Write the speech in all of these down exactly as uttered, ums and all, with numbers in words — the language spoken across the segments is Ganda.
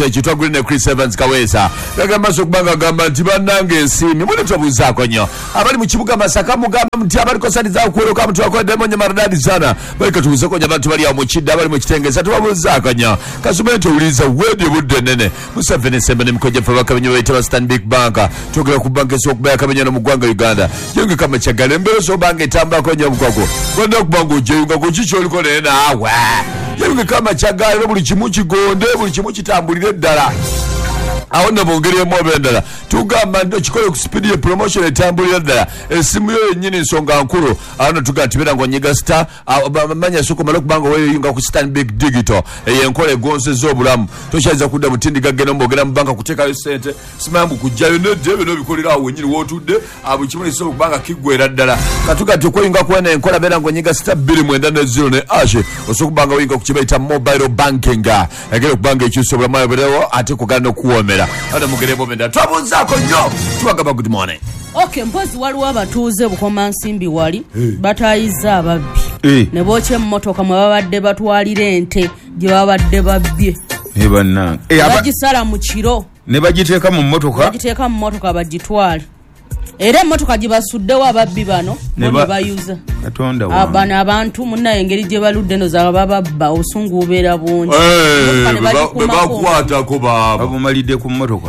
Chitwa Green Chris Evans Kawesa kagamba sokubanga gamba nti bannange ensimi mune twabuzaako nnyo abali mu kibuga Masaka mugamba nti abali kosaliza okuweruka mtu akwedde monye maradadi sana bali katubuzeko nya bantu bali mu kidda abali mu kitengeza twabuzaako nnyo kasumento uliza wedi budde nene Museveni sembe ne mkoje fa bakabenyo bayita Stanbic Bank togera ku bank esokubaya kabenyo no mugwanga Uganda yonge kama kyagale mbero so bank etamba ko nya bukoko kwenda kubanga ujeyunga ku kicho oliko nena awa yonge kama kyagale buli kimu kigonde buli kimu kitambulire ddala awonna bongere mu bendala tugamba ndo kikoye ku speed ya promotion etambulira ddala esimu yo yennyini nsonga nkulu awonna tugatibera ngo nyiga star manya soko malo kubanga weyo yinga ku Stanbic Digital eyenkole gonse z'obulamu toshaza kudda mutindi gagena mbogera mu banka kuteka yo sente simambu kujjayo ne debe no bikolera awo wennyini wotudde abo kimuli so kubanga kigwera ddala katuka tukoyinga kuwena enkola bera ngo nyiga star two mwenda ne zero ne ashe osokubanga winga ku kibaita mobile banking egere kubanga ekyuso obulamu aberewo ate kugana kuwomera ana mugerebo benda twabunzako nnyo twagaba good morning. Okay, mpozi waliwo abatuuze Bukoma Nsimbi wali hey. Batayiza ababbi hey. Ne boche mmotoka mwe babadde batwalira ente gye babadde babbye hey, bannange hey, bagisala mu kiro ne bagiteeka mu mmotoka bagiteeka mu mmotoka bagitwale era emmotoka gye basuddewo ababbi bano ne bayuza Katonda wange abana abantu munna engeri gye baludde no za bababba obusungu bubeera bungi be bakwatako baba babumalidde ku mmotoka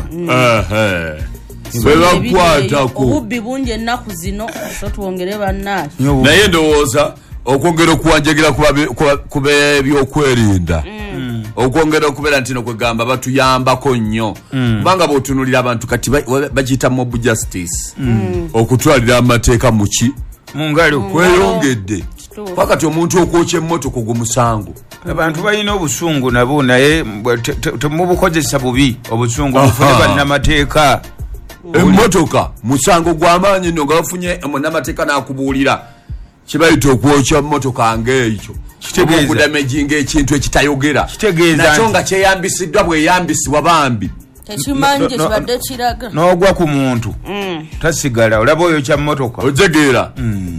ehe bebakwatako obubbi bungi ennaku zino so tuwongere bannaye naye ndowooza okwongera okuwanjagira kuba ebyokwerinda okwongera okubeera nti no kwegamba batuyambako nnyo kubanga bw'otunulira abantu kati bagiyita mob justice okutwalira amateeka muki mungalo kweyongedde pakati omuntu okwokya emmotoka ogwo musango abantu balina obusungu nabo naye temubukozesa bubi obusungu bufune bannamateeka emmotoka musango gw'amaanyi nno nga bafunye munnamateeka n'akubuulira kibayita okwokya mmotoka ng'ekyo okudamejinga ekintu ekitayogera nakyo nga kyeyambisiddwa bweyambisibwa bambi tekimanje kibadde kiraga n'ogwa ku muntu tasigala olaba oyo kya mmotoka otegeera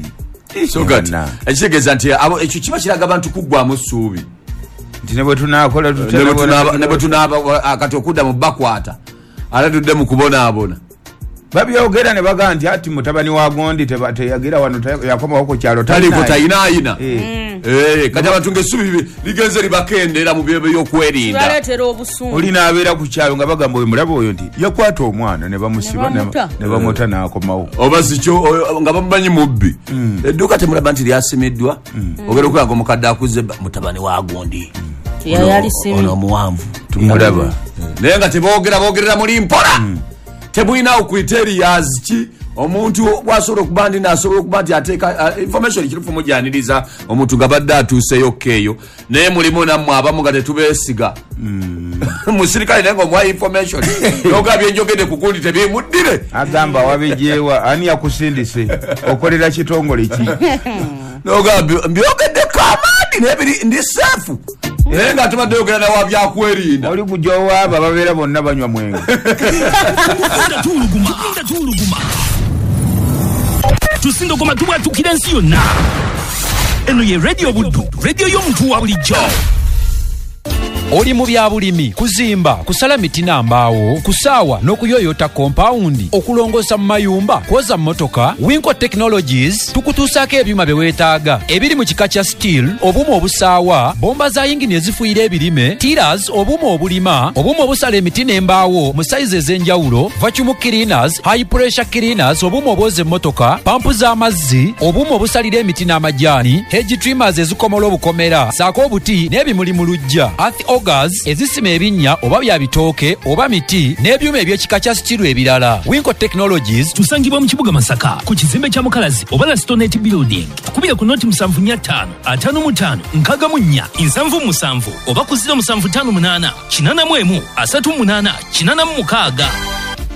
so gati ekitegeeza nti ekyo kiba kiraga abantu kuggwamu ssuubi nti ne bwe tunaakola ne bwe tunaaba kati okudda mu bakwata ate tudde mu kubonaabona babyogera ne baga nti ati mutabani wa Gondi teyagira wano yakomawo ku kyalo taliko tayinaayina eh kati abantu ng'essubi ligenze libakendera mu byebe by'okwerinda baleetera obusungu olina abeera ku kyalo nga bagamba oyo mulaba oyo nti yakwata omwana ne bamusiba ne bamuta n'akomawo oba sikyo nga bamumanyi mubbi edduuka temulaba nti lyasimiddwa ogera okulanga omukadde akuze mutabani wa Gondi ono omuwanvu tumulaba naye nga teboogera boogerera muli mpola tebulina okwiteriyaz ki omuntu bwasobola okuba ndi nasobola okuba nti ateeka information kirufu mujyaniriza omuntu nga badde atuuseyo keeyo naye mulimu nammwe abamu nga tetubeesiga musirikale naye nga omuwa information nogambye enjogedde ku gundi tebimuddire agamba wabijeewa ani yakusindise okolera kitongole ki nogambye mbyogedde kamaadi nebiri ndi seefu naye nga tubadde yogera nawa byakwerinda oli kujowaaba babeera bonna banywa mwenge tusindogoma tubwatukira ensi yonna eno ye radio Buddu radio y'omuntu wa bulijjo oli mu byabulimi kuzimba kusala miti n'ambaawo kusaawa n'okuyoyota kompawundi okulongoosa mu mayumba kwoza mmotoka Winco Technologies tukutuusaako ebyuma bye weetaaga ebiri mu kika kya steel obumu obusaawa bomba za yingini ezifuuyira ebirime tiras obumu obulima obumu obusala emiti n'embaawo mu sayizi ez'enjawulo vacuum cleaners high pressure cleaners obumu obwoza emmotoka pampu z'amazzi obumu obusalira emiti n'amajaani hedge trimmers ezikomola obukomera saako obuti n'ebimuli mu luggya gas ezisima ebinnya oba bya bitooke oba miti n'ebyuma eby'ekika kya stiru ebirala Winco Technologies tusangibwa mu kibuga Masaka ku kizimbe kya Mukalazi oba la Stonette Building tukubira ku noti musanvu nnya ttaano ataano mu ttaano nkaaga mu nnya nsanvu musanvu oba ku ziro musanvu ttaano munaana kinaana mu emu asatu munaana kinaana mu mukaaga.